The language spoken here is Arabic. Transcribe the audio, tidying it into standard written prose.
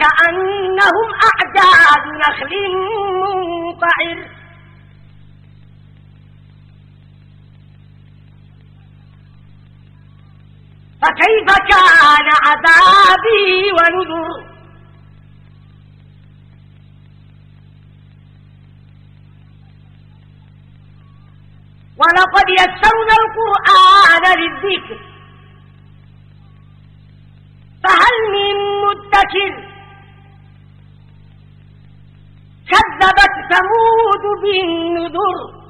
كأنهم أعجاز نخل منقعر فكيف كان عذابي ونذر ولقد يسرنا القرآن للذكر فهل من مدكر كذبت ثمود بالنذر